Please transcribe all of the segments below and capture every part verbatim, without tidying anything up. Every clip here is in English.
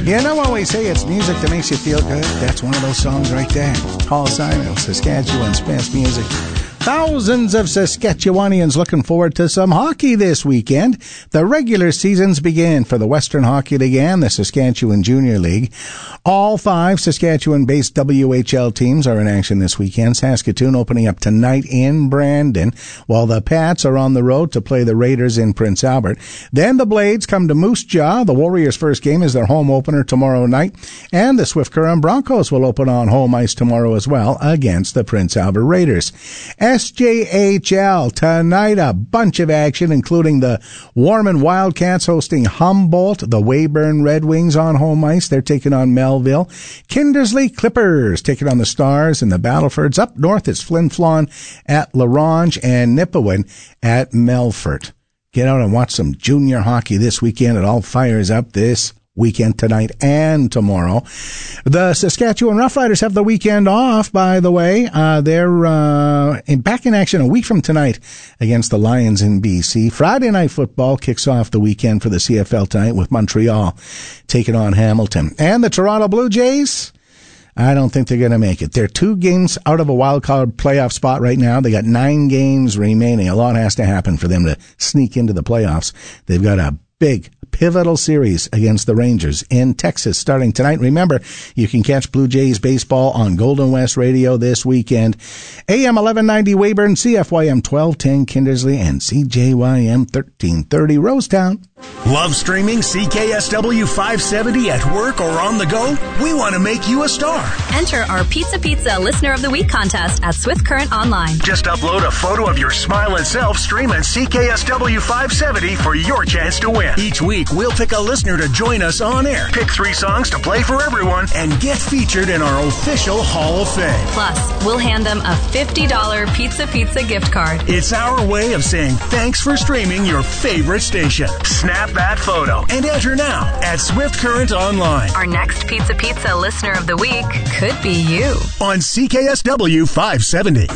You know when we say it's music that makes you feel good? That's one of those songs right there. Paul Simon, Saskatchewan's best music. Thousands of Saskatchewanians looking forward to some hockey this weekend. The regular seasons begin for the Western Hockey League and the Saskatchewan Junior League. All five Saskatchewan-based W H L teams are in action this weekend. Saskatoon opening up tonight in Brandon, while the Pats are on the road to play the Raiders in Prince Albert. Then the Blades come to Moose Jaw. The Warriors' first game is their home opener tomorrow night, and the Swift Current Broncos will open on home ice tomorrow as well against the Prince Albert Raiders. S J H L tonight, a bunch of action, including the Warman Wildcats hosting Humboldt, the Weyburn Red Wings on home ice. They're taking on Melville. Kindersley Clippers taking on the Stars, and the Battlefords. Up north, it's Flin Flon at LaRange and Nipawin at Melfort. Get out and watch some junior hockey this weekend. It all fires up this weekend, tonight and tomorrow. The Saskatchewan Roughriders have the weekend off, by the way. Uh, they're uh, in, back in action a week from tonight against the Lions in B C. Friday Night Football kicks off the weekend for the C F L tonight with Montreal taking on Hamilton. And the Toronto Blue Jays, I don't think they're going to make it. They're two games out of a wild card playoff spot right now. They got nine games remaining. A lot has to happen for them to sneak into the playoffs. They've got a big pivotal series against the Rangers in Texas starting tonight. Remember, you can catch Blue Jays baseball on Golden West Radio this weekend. A M eleven ninety Weyburn, C F Y M twelve ten Kindersley, and C J Y M thirteen thirty Rosetown. Love streaming C K S W five seventy at work or on the go? We want to make you a star. Enter our Pizza Pizza Listener of the Week contest at Swift Current Online. Just upload a photo of your smiling self streaming C K S W five seventy for your chance to win. Each week, we'll pick a listener to join us on air, pick three songs to play for everyone, and get featured in our official Hall of Fame. Plus, we'll hand them a fifty dollars Pizza Pizza gift card. It's our way of saying thanks for streaming your favorite station. Snap that photo and enter now at Swift Current Online. Our next Pizza Pizza Listener of the Week could be you. On C K S W five seventy.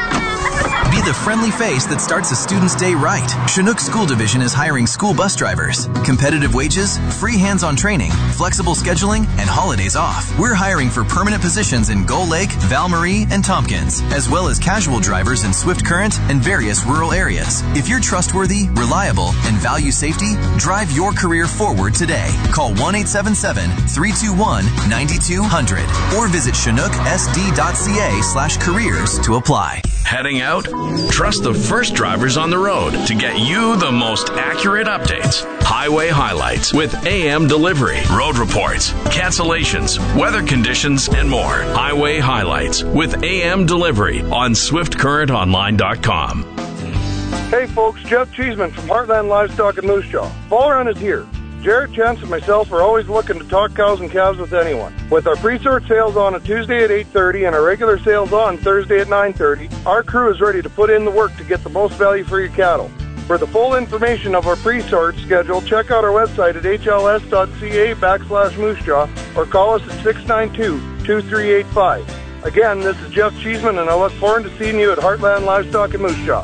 Be the friendly face that starts a student's day right. Chinook School Division is hiring school bus drivers. Competitive wages, free hands-on training, flexible scheduling, and holidays off. We're hiring for permanent positions in Gull Lake, Val-Marie, and Tompkins, as well as casual drivers in Swift Current and various rural areas. If you're trustworthy, reliable, and value safety, drive your career forward today. Call one eight seven seven, three two one, nine two zero zero or visit chinook s d dot c a slash careers to apply. Heading out? Trust the first drivers on the road to get you the most accurate updates. Highway highlights with A M Delivery, road reports, cancellations, weather conditions, and more. Highway highlights with A M Delivery on swift current online dot com. Hey folks, Jeff Cheeseman from Heartland Livestock in Moose Jaw. Fall run is here. Jarrett, Chance, and myself are always looking to talk cows and calves with anyone. With our pre-sort sales on a Tuesday at eight thirty and our regular sales on Thursday at nine thirty, our crew is ready to put in the work to get the most value for your cattle. For the full information of our pre-sort schedule, check out our website at h l s dot c a backslash moose jaw or call us at six nine two, two three eight five. Again, this is Jeff Cheeseman, and I look forward to seeing you at Heartland Livestock in Moose Jaw.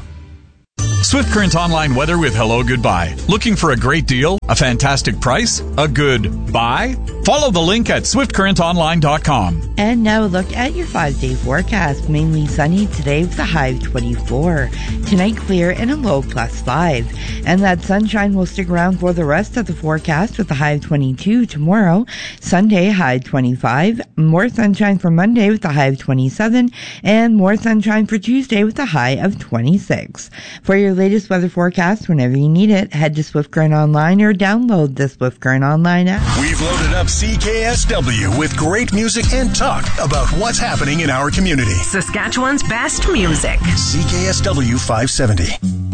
Swift Current Online weather with Hello Goodbye. Looking for a great deal? A fantastic price? A good buy? Follow the link at swift current online dot com. And now look at your five-day forecast. Mainly sunny today with a high of twenty-four. Tonight clear and a low plus five. And that sunshine will stick around for the rest of the forecast with a high of twenty-two tomorrow. Sunday, high twenty-five. More sunshine for Monday with a high of twenty-seven. And more sunshine for Tuesday with a high of twenty-six. For your latest weather forecast, whenever you need it, head to Swift Current Online or download the Swift Current Online app. We've loaded up C K S W with great music and talk about what's happening in our community. Saskatchewan's best music. C K S W five seventy.